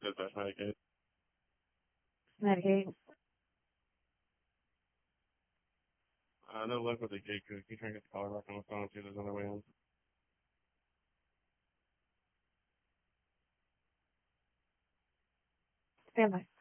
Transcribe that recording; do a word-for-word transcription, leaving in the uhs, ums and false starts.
Dispatch Medicaid. Medicaid. Uh, no luck with the gate code. Can you try and get the caller back on the phone and see if there's another way in? Stand by.